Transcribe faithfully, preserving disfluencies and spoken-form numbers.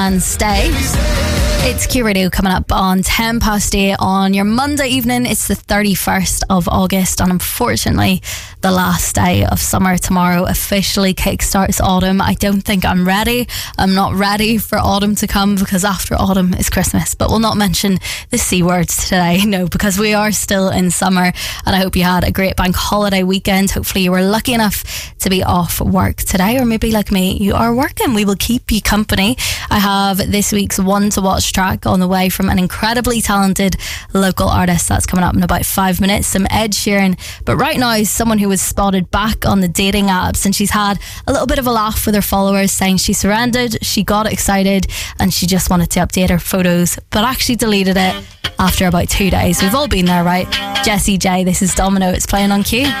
And stay. It's Q Radio coming up on ten past eight on your Monday evening. It's the thirty-first of August, and unfortunately the last day of summer tomorrow officially kickstarts autumn. I don't think I'm ready. I'm not ready for autumn to come, because after autumn is Christmas. But we'll not mention the C words today, no, because we are still in summer. And I hope you had a great bank holiday weekend. Hopefully you were lucky enough to be off work today, or maybe like me, you are working. We will keep you company. I have this week's one to watch track on the way from an incredibly talented local artist. That's coming up in about five minutes. Some Ed Sheeran. But right now is someone who was spotted back on the dating apps, and she's had a little bit of a laugh with her followers, saying she surrendered, she got excited, and she just wanted to update her photos, but actually deleted it after about two days. We've all been there, right? Jessie J, this is Domino. It's playing on Q.